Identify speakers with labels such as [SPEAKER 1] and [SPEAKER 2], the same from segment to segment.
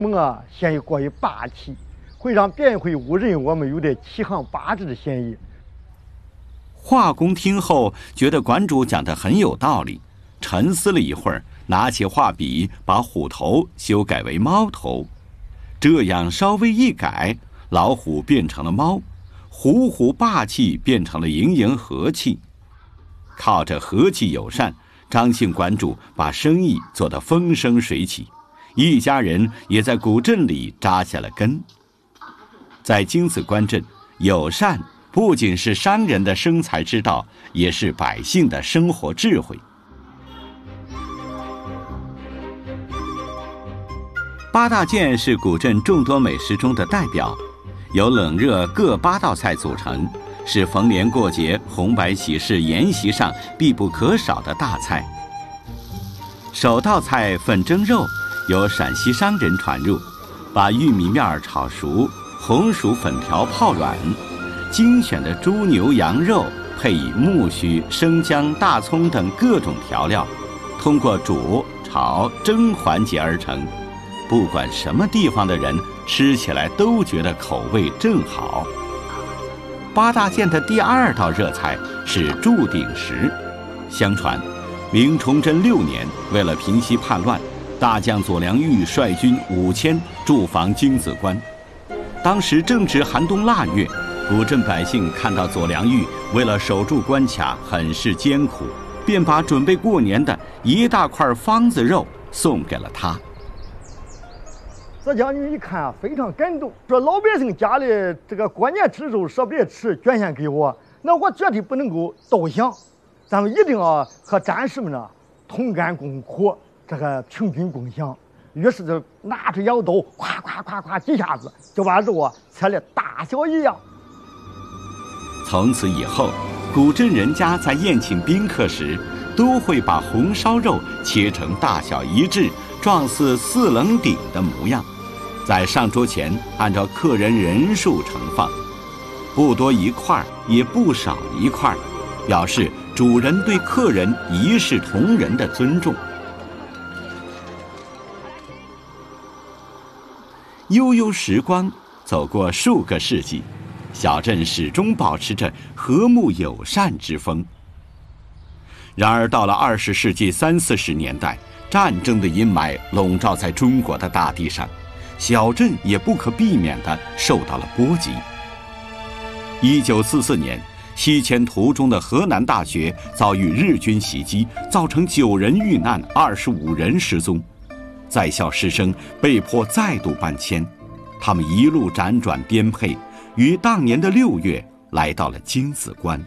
[SPEAKER 1] 我嫌疑过于霸气，会让别人会误认我们有点欺行霸致的嫌疑。
[SPEAKER 2] 华公听后觉得馆主讲得很有道理，沉思了一会儿，拿起画笔把虎头修改为猫头，这样稍微一改，老虎变成了猫，虎虎霸气变成了盈盈和气。靠着和气友善，张姓馆主把生意做得风生水起，一家人也在古镇里扎下了根。在金子关镇，友善不仅是商人的生财之道，也是百姓的生活智慧。八大件是古镇众多美食中的代表，由冷热各8道菜组成，是逢年过节、红白喜事筵席上必不可少的大菜。首道菜粉蒸肉由陕西商人传入，把玉米面炒熟，红薯粉条泡软，精选的猪牛羊肉配以木须、生姜、大葱等各种调料，通过煮、炒、蒸环节而成。不管什么地方的人吃起来都觉得口味正好。八大件的第2道热菜是铸鼎食。相传明崇祯6年，为了平息叛乱，大将左良玉率军5000驻防金子关。当时正值寒冬腊月，古镇百姓看到左良玉为了守住关卡很是艰苦，便把准备过年的一大块方子肉送给了他。
[SPEAKER 1] 左将军一看啊，非常感动，说老百姓家里这个过年吃的肉舍不得吃，捐献给我，那我绝对不能够倒想，咱们一定要和战士们呢同甘共苦，这个平均共享。于是就拿出羊刀，咵咵咵咵几下子就把肉啊切得大小一样。
[SPEAKER 2] 从此以后，古镇人家在宴请宾客时，都会把红烧肉切成大小一致、状似4棱鼎的模样，在上桌前按照客人人数盛放，不多一块也不少一块，表示主人对客人一视同仁的尊重。悠悠时光走过数个世纪，小镇始终保持着和睦友善之风。然而到了20世纪30、40年代，战争的阴霾笼罩在中国的大地上，小镇也不可避免地受到了波及。1944年，西迁途中的河南大学遭遇日军袭击，造成9人遇难，25人失踪。在校师生被迫再度搬迁，他们一路辗转颠沛，于当年的6月来到了金子关。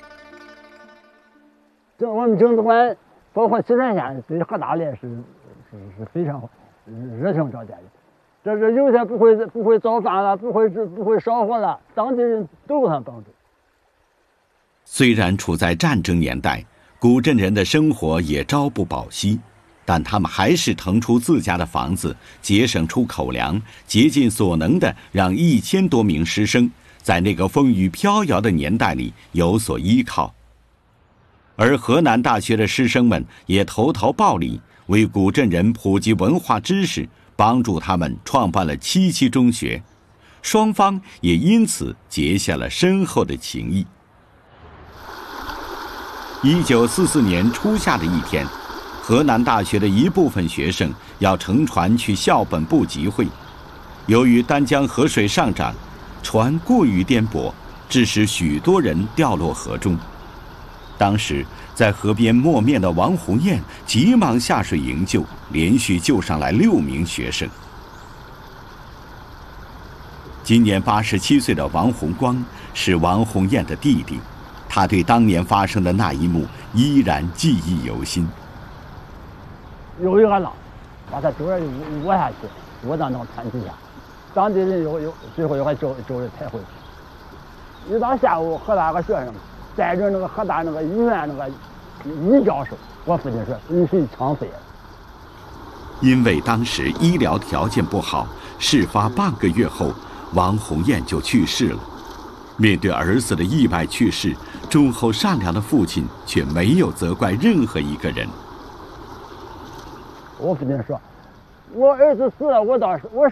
[SPEAKER 3] 我们金子关，包括西山县对河大来是非常热情招待的。这是有些不会造饭了，不会烧火了，当地人都给他帮助。
[SPEAKER 2] 虽然处在战争年代，古镇人的生活也朝不保夕，但他们还是腾出自家的房子，节省出口粮，竭尽所能地让1000多名师生在那个风雨飘摇的年代里有所依靠。而河南大学的师生们也投桃报李，为古镇人普及文化知识，帮助他们创办了7期中学，双方也因此结下了深厚的情谊。1944年初夏的一天，河南大学的一部分学生要乘船去校本部集会，由于丹江河水上涨，船过于颠簸，致使许多人掉落河中。当时在河边磨面的王红艳急忙下水营救，连续救上来6名学生。今年87岁的王洪光是王红艳的弟弟，他对当年发生的那一幕依然记忆犹新。
[SPEAKER 3] 有一个浪把他周人窝下去，窝到那个船底下，当地人最后还周人抬回去。一到下午，河大个学生带着那个河大那个医院那个医教授，我父亲说你是枪毙了。
[SPEAKER 2] 因为当时医疗条件不好，事发半个月后，王红艳就去世了。面对儿子的意外去世，忠厚善良的父亲却没有责怪任何一个人。
[SPEAKER 3] 我父亲说， 我儿子死了，我